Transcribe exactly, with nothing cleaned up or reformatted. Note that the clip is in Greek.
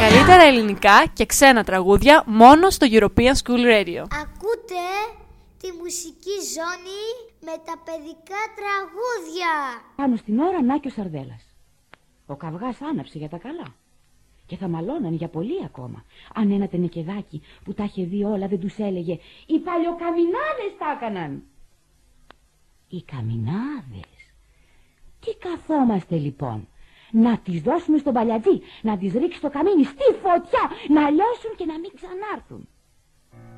καλύτερα ελληνικά και ξένα τραγούδια μόνο στο European School Radio. Ακούτε τη μουσική ζώνη με τα παιδικά τραγούδια. Πάνω στην ώρα Νάκιος Σαρδέλας. Ο καυγάς άναψε για τα καλά. Και θα μαλώναν για πολύ ακόμα. Αν ένα τενεκεδάκι που τα είχε δει όλα δεν τους έλεγε «Οι παλιοκαμινάδες τα έκαναν». Οι καμινάδες. Τι καθόμαστε λοιπόν? Να τις δώσουμε στον παλιατζή, να τις ρίξει το καμίνι στη φωτιά, να λιώσουν και να μην ξανάρθουν.